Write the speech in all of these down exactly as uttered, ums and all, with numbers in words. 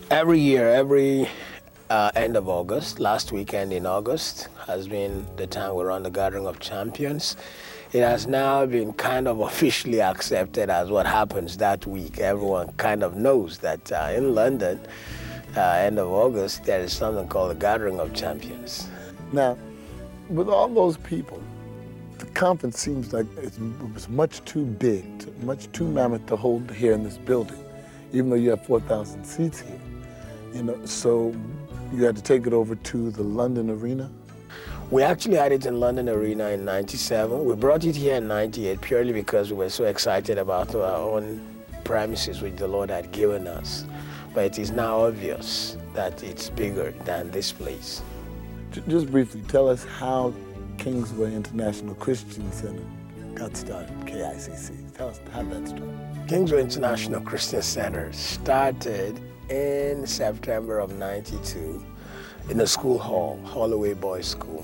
Every year, every uh, end of August, last weekend in August, has been the time we run the Gathering of Champions. It has now been kind of officially accepted as what happens that week. Everyone kind of knows that uh, in London, uh, end of August, there is something called the Gathering of Champions. Now, with all those people, the conference seems like it's, it was much too big, too, much too mammoth to hold here in this building, even though you have four thousand seats here. You know, so you had to take it over to the London Arena? We actually had it in London Arena in ninety-seven. We brought it here in ninety-eight purely because we were so excited about our own premises which the Lord had given us. But it is now obvious that it's bigger than this place. Just briefly, tell us how Kingsway International Christian Center got started, K I C C. Tell us how that started. Kingsway International Christian Center started in September of ninety-two in a school hall, Holloway Boys School.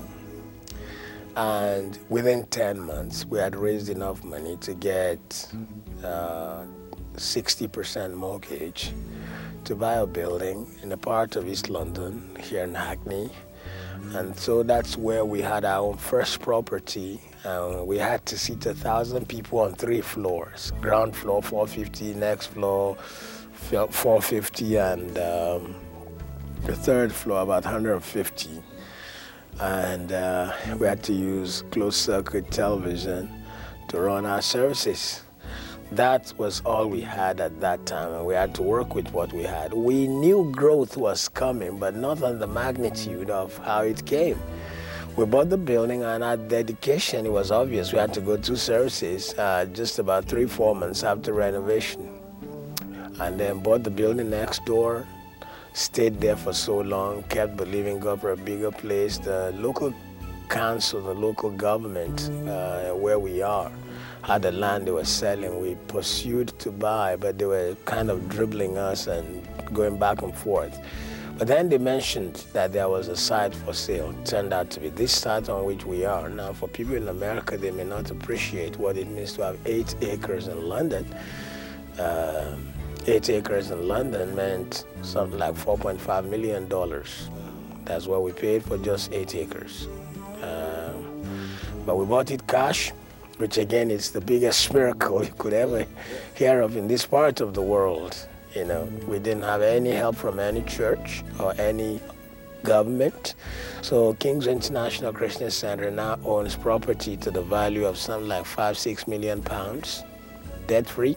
And within ten months, we had raised enough money to get uh, sixty percent mortgage to buy a building in a part of East London, here in Hackney. And so that's where we had our own first property. Uh, we had to seat a thousand people on three floors. Ground floor, four fifty, next floor, four fifty, and um, the third floor, about one hundred fifty. And uh, we had to use closed-circuit television to run our services. That was all we had at that time, and we had to work with what we had. We knew growth was coming, but not on the magnitude of how it came. We bought the building, and our dedication, it was obvious. We had to go to services uh, just about three, four months after renovation. And then bought the building next door, stayed there for so long, kept believing God for a bigger place. The local council, the local government, uh, where we are, had the land they were selling. We pursued to buy, but they were kind of dribbling us and going back and forth. But then they mentioned that there was a site for sale. It turned out to be this site on which we are. Now, for people in America, they may not appreciate what it means to have eight acres in London. Uh, eight acres in London meant something like four point five million dollars. That's what we paid for just eight acres. Uh, but we bought it cash, which again is the biggest miracle you could ever hear of in this part of the world. You know, we didn't have any help from any church or any government. So Kingsway International Christian Center now owns property to the value of something like five, six million pounds, debt-free.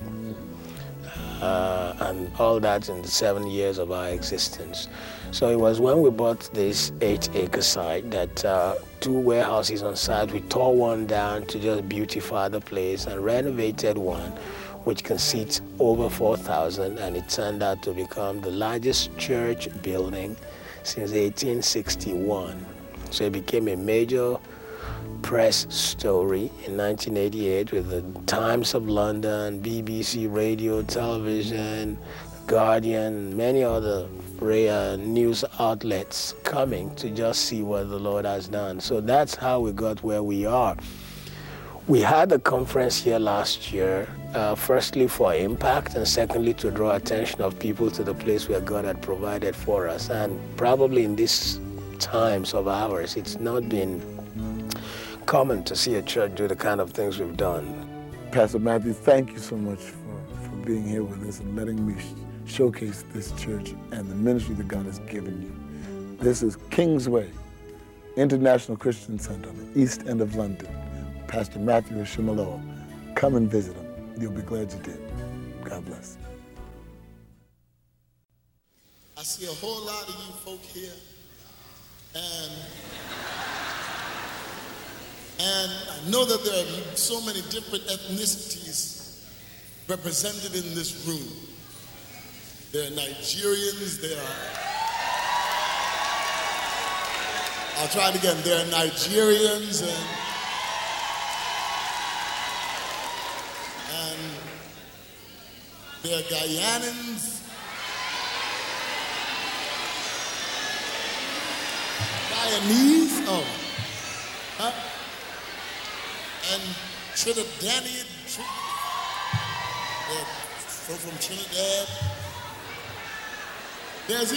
Uh, and all that in the seven years of our existence. So it was when we bought this eight-acre site that uh, two warehouses on site, we tore one down to just beautify the place and renovated one, which can seat over four thousand, and it turned out to become the largest church building since eighteen sixty-one. So it became a major press story in nineteen eighty-eight with the Times of London, B B C Radio, television, Guardian, many other rare news outlets coming to just see what the Lord has done. So that's how we got where we are. We had a conference here last year, uh, firstly for impact, and secondly to draw attention of people to the place where God had provided for us. And probably in these times of ours, it's not been common to see a church do the kind of things we've done. Pastor Matthew, thank you so much for, for being here with us and letting me sh- showcase this church and the ministry that God has given you. This is Kingsway International Christian Center on the East End of London. Pastor Matthew Ashimolowo. Come and visit him. You'll be glad you did. God bless. I see a whole lot of you folk here, and And I know that there are so many different ethnicities represented in this room. There are Nigerians, there are, I'll try it again, there are Nigerians and, and there are Guyanans, Guyanese, oh, huh? And Trinidadian, they're from Trinidad. There's